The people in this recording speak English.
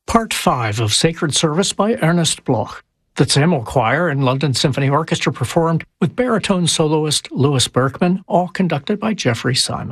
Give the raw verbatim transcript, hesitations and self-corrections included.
Part five of Sacred Service by Ernest Bloch. The Samuel Choir and London Symphony Orchestra performed with baritone soloist Louis Berkman, all conducted by Jeffrey Simon.